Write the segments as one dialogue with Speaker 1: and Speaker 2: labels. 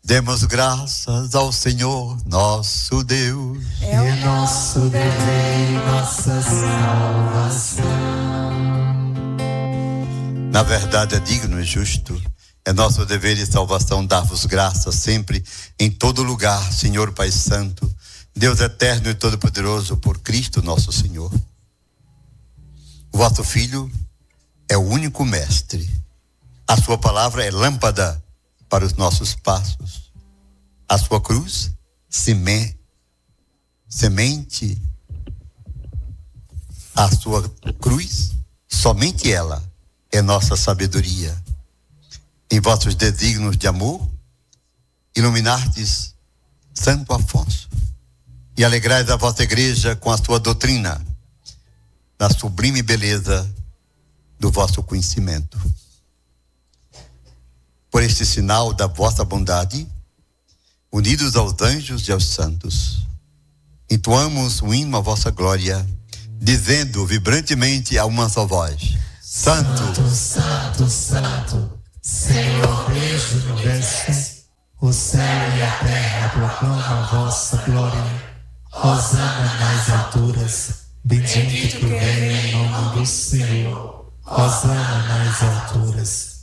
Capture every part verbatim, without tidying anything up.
Speaker 1: Demos graças ao Senhor, nosso Deus.
Speaker 2: É o nosso dever e nossa salvação.
Speaker 1: Na verdade é digno e justo, é nosso dever e salvação dar-vos graças sempre, em todo lugar, Senhor Pai Santo, Deus eterno e todo-poderoso, por Cristo nosso Senhor. O vosso Filho é o único mestre. A sua palavra é lâmpada para os nossos passos. A sua cruz, seme, semente. A sua cruz, somente ela, é nossa sabedoria. Em vossos desígnios de amor, iluminardes Santo Afonso e alegrais a vossa igreja com a sua doutrina, na sublime beleza do vosso conhecimento. Por este sinal da vossa bondade, unidos aos anjos e aos santos, entoamos o hino à vossa glória, dizendo vibrantemente a uma só voz: Santo,
Speaker 2: Santo, Santo, Senhor Deus do universo, o céu e a terra proclamam a vossa glória. Hosana nas alturas, bendito que vem em nome do Senhor. Hosana nas alturas.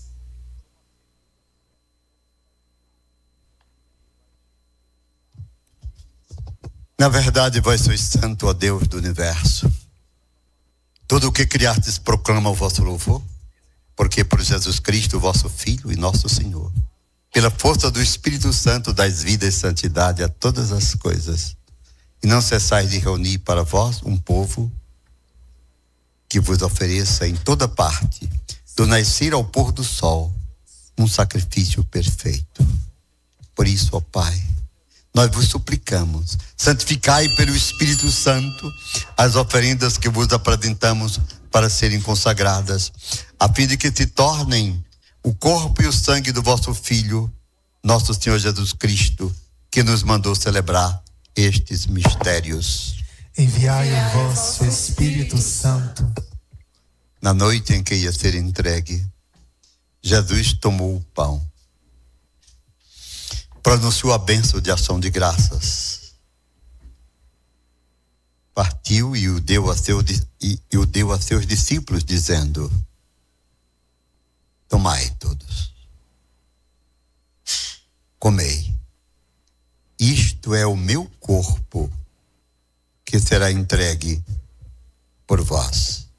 Speaker 1: Na verdade, vós sois santo, ó Deus do universo. Tudo o que criastes proclama o vosso louvor, porque por Jesus Cristo, vosso Filho e nosso Senhor, pela força do Espírito Santo, dais vida e santidade a todas as coisas, e não cessais de reunir para vós um povo que vos ofereça em toda parte, do nascer ao pôr do sol, um sacrifício perfeito. Por isso, ó Pai, nós vos suplicamos, santificai pelo Espírito Santo as oferendas que vos apresentamos para serem consagradas, a fim de que se tornem o corpo e o sangue do vosso Filho, nosso Senhor Jesus Cristo, que nos mandou celebrar estes mistérios.
Speaker 2: Enviai o vosso Espírito Santo.
Speaker 1: Na noite em que ia ser entregue, Jesus tomou o pão, pronunciou a bênção de ação de graças, partiu e o deu a, seu, e, e o deu a seus discípulos, dizendo: tomai todos, comei, isto é o meu corpo, que será entregue por vós.